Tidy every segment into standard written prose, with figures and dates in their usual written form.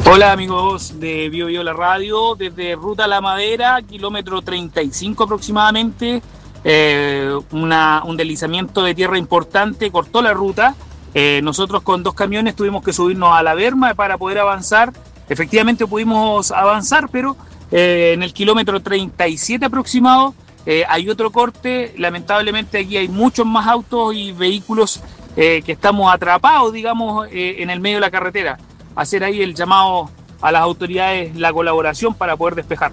Hola amigos de Bio Bio La Radio, desde Ruta La Madera, kilómetro 35 aproximadamente, un deslizamiento de tierra importante cortó la ruta. Nosotros con 2 camiones tuvimos que subirnos a la berma para poder avanzar. Efectivamente pudimos avanzar, pero en el kilómetro 37 aproximado hay otro corte. Lamentablemente aquí hay muchos más autos y vehículos que estamos atrapados, digamos, en el medio de la carretera. Hacer ahí el llamado a las autoridades, la colaboración para poder despejar.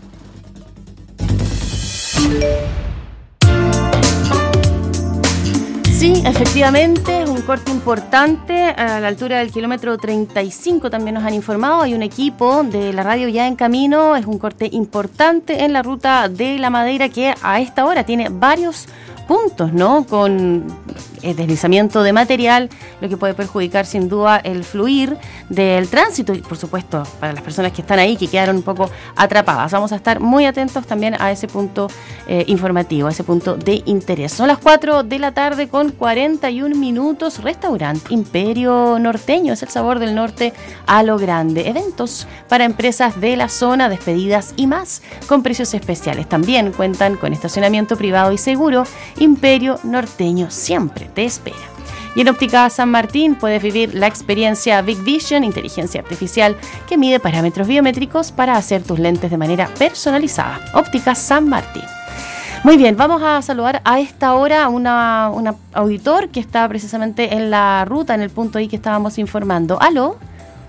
Sí, efectivamente, es un corte importante a la altura del kilómetro 35, también nos han informado, hay un equipo de la radio ya en camino, es un corte importante en la ruta de La Madera que a esta hora tiene varios puntos, ¿no? Con deslizamiento de material, lo que puede perjudicar sin duda el fluir del tránsito y por supuesto para las personas que están ahí, que quedaron un poco atrapadas. Vamos a estar muy atentos también a ese punto informativo, a ese punto de interés. Son las 4 de la tarde con 41 minutos. Restaurante Imperio Norteño, es el sabor del norte a lo grande. Eventos para empresas de la zona, despedidas y más, con precios especiales. También cuentan con estacionamiento privado y seguro. Imperio Norteño siempre te espera. Y en Óptica San Martín puedes vivir la experiencia Big Vision, inteligencia artificial que mide parámetros biométricos para hacer tus lentes de manera personalizada. Óptica San Martín. Muy bien, vamos a saludar a esta hora a una auditor que está precisamente en la ruta, en el punto ahí que estábamos informando. ¿Aló?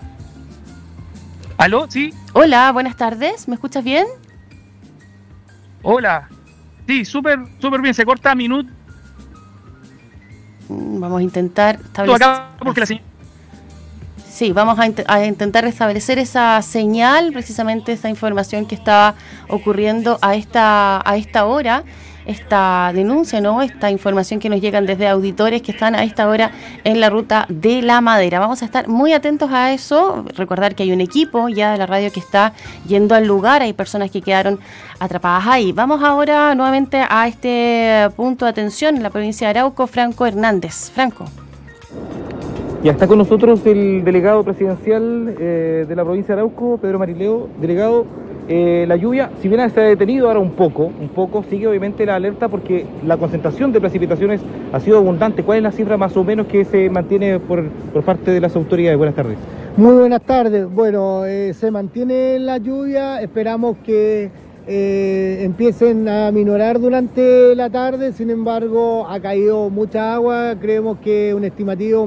¿Aló? ¿Sí? Hola, buenas tardes. ¿Me escuchas bien? Hola. Sí, súper bien, se corta a minuto. Vamos a intentar establecer... Sí, vamos a intentar restablecer esa señal, precisamente esa información que estaba ocurriendo a esta hora, esta denuncia, ¿no? Esta información que nos llegan desde auditores que están a esta hora en la ruta de La Madera. Vamos a estar muy atentos a eso, recordar que hay un equipo ya de la radio que está yendo al lugar, hay personas que quedaron atrapadas ahí. Vamos ahora nuevamente a este punto de atención en la provincia de Arauco, Franco Hernández. Franco. Ya está con nosotros el delegado presidencial de la provincia de Arauco, Pedro Marileo. Delegado, la lluvia, si bien se ha detenido ahora un poco, sigue obviamente la alerta porque la concentración de precipitaciones ha sido abundante. ¿Cuál es la cifra más o menos que se mantiene por parte de las autoridades? Buenas tardes. Muy buenas tardes. Bueno, se mantiene la lluvia, esperamos que empiecen a minorar durante la tarde, sin embargo ha caído mucha agua, creemos que un estimativo